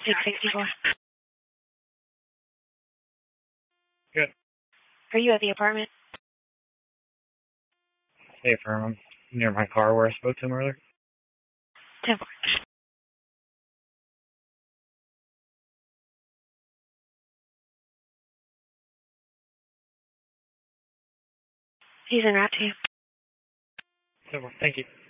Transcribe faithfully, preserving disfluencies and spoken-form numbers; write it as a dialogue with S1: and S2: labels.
S1: six sixty-four.
S2: Good.
S1: Are you at the apartment?
S2: Hey, firm. I'm near my car where I spoke to him earlier.
S1: ten four. He's en route to you.
S2: ten four. Thank you.